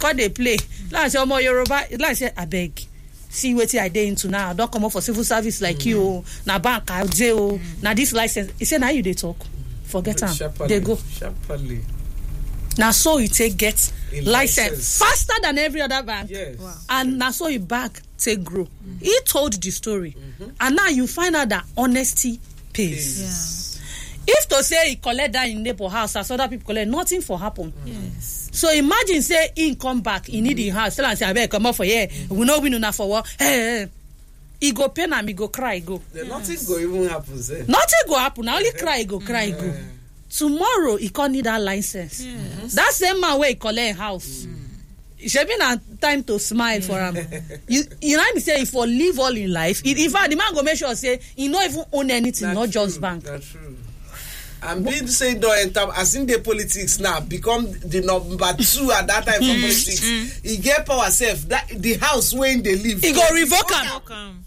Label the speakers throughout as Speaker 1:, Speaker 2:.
Speaker 1: call they play. Like say omo Yoruba, like say abeg. See wetin I dey into now. I don't come up for civil service like you. Na bank I dey o. Na this license. He say now you dey talk. Forget am. They go.
Speaker 2: Sharply.
Speaker 1: Now so you take get license faster than every other bank.
Speaker 2: Yes.
Speaker 1: Wow. And now so you back take grow. He told the story. And now you find out that honesty pays.
Speaker 3: Yeah.
Speaker 1: If to say he collect that in neighbor house as other people collect, nothing for happen.
Speaker 3: Yes.
Speaker 1: So imagine say he come back, he need the house, tell and say, I better come up for here. We know we know for what. Hey. He go pain and he go cry, go.
Speaker 2: Nothing go even happen, sir.
Speaker 1: Nothing go happen. Only cry, go cry, go. Tomorrow he can't need that license.
Speaker 3: Yes.
Speaker 1: That same man where he collect house. It should be na time to smile for him. You know me say if for live all in life, in fact the man go make sure say he not even own anything, not just bank.
Speaker 2: That's true. And being say don't enter as in the politics now become the number 2 at that time for politics. He get power self that the house where they live.
Speaker 1: He go revoke him.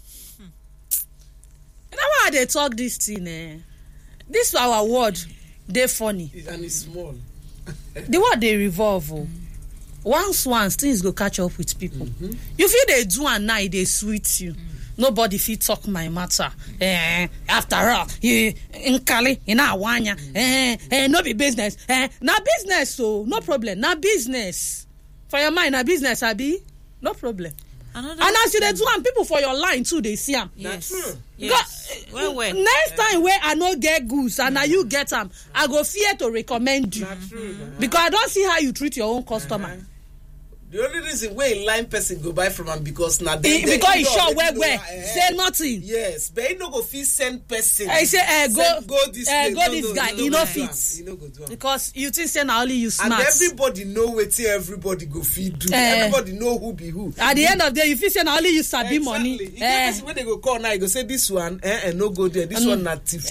Speaker 1: You know why they talk this thing? This our word. They funny.
Speaker 2: And it's small.
Speaker 1: The word they revolve. Once things go catch up with people. You feel they do and now they sweet you. Nobody feel talk my matter. After all, you in Cali, in Awanya, no be business. Na business, so no problem. Na business. For your mind, na business, Abi, no problem. And as you they do and people for your line too, they see them.
Speaker 3: Yes.
Speaker 2: That's true.
Speaker 3: Yes. Well.
Speaker 1: Next time where I no get goods and now you get them, I go fear to recommend you.
Speaker 2: That's true.
Speaker 1: Because I don't see how you treat your own customer.
Speaker 2: The only reason where a line person go buy from him because now
Speaker 1: because he sure where say nothing.
Speaker 2: Yes, but he no go fit send person.
Speaker 1: I say go this guy. He no fit.
Speaker 2: He no go do am.
Speaker 1: Because you think say now only you smart.
Speaker 2: And everybody know wetin everybody go fit do. Everybody know who be who.
Speaker 1: At the end of the day, you feel say now only you sabi money.
Speaker 2: Exactly. When they go call now, you go say this one and no go there. This one na thief.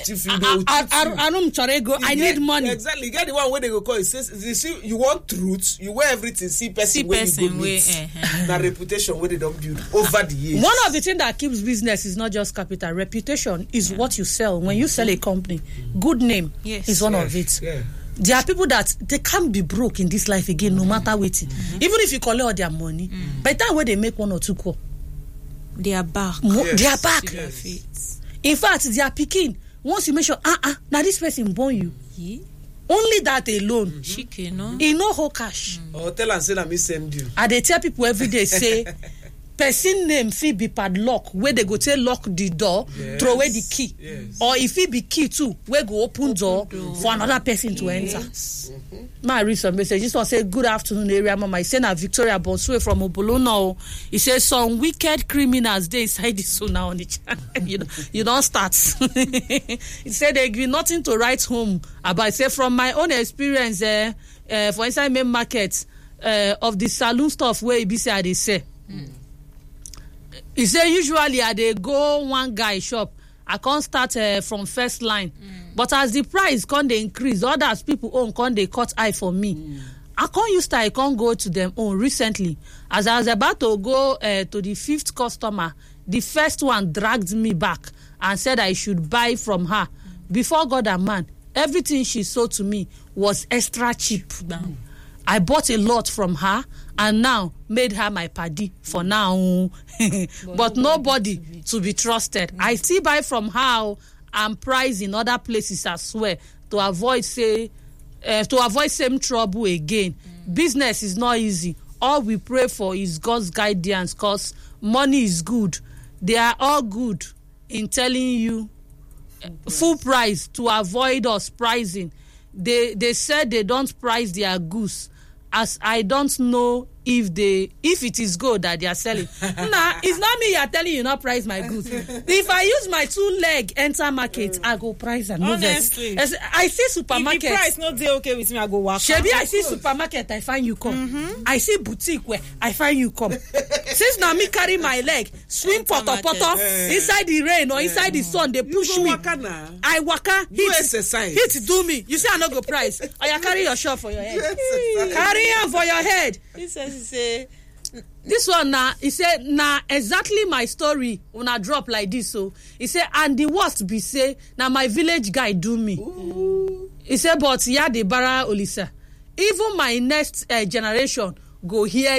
Speaker 1: I need money.
Speaker 2: Exactly. You get the one where they go call. It says you see you want truth. You wear everything. See person where you go meet. Na reputation where they don't build over the years.
Speaker 1: One of the things that keeps business is not just capital. Reputation is what you sell. When you sell a company, good name is one of it.
Speaker 2: Yeah.
Speaker 1: There are people that they can't be broke in this life again, no matter what. Even if you collect all their money, by the time where they make 1 or 2 call,
Speaker 3: They are back.
Speaker 1: They are back.
Speaker 3: Yes.
Speaker 1: In fact, they are picking. Once you mention, now this person born you.
Speaker 3: Yeah.
Speaker 1: Only that alone.
Speaker 3: Chicken, no?
Speaker 1: He no whole cash.
Speaker 2: Or tell and say that me send you.
Speaker 1: And they tell people every day, say, person name fit be padlock, where they go tell lock the door, throw away the key.
Speaker 2: Yes.
Speaker 1: Or if it be key too, where go open door for another person to enter. I read some message. This one say, good afternoon, area mama. He say na Victoria Bonsue from Obolona. He says some wicked criminals they inside this so now on the channel. You don't start. He said they give nothing to write home about. He say from my own experience, for inside main market of the saloon stuff where he say they say. He say usually I dey go one guy shop. I can't start from first line. But as the price can't dey increase, others people own can't dey cut eye for me. I can't use that. I can't go to them own recently. As I was about to go to the 5th customer, the first one dragged me back and said I should buy from her. Before God and man, everything she sold to me was extra cheap. I bought a lot from her and now made her my paddy for now. But nobody to be trusted. I still buy from her and price in other places as well to avoid same trouble again. Business is not easy. All we pray for is God's guidance because money is good. They are all good in telling you full price to avoid us pricing. They said they don't price their goods. As I don't know if it is good that they are selling. Nah, it's not me you are telling you not price my goods. If I use my 2 leg enter market, I go price and
Speaker 3: honestly.
Speaker 1: I see supermarket.
Speaker 3: If the price not dey okay with me, I go walk.
Speaker 1: Shebi, I see supermarket, I find you come. I see boutique where I find you come. Since now me carry my leg, swim poto inside the rain or inside the sun, they push me. I waka, hit do me. You say I no go price. Or you carry your shop for your head. Carry am for your head. This one now, he said, nah, exactly my story when I drop like this. So he said, and the worst be say, now my village guy do me. Ooh. He said, but yeah, the bara Olisa. Even my next generation go here.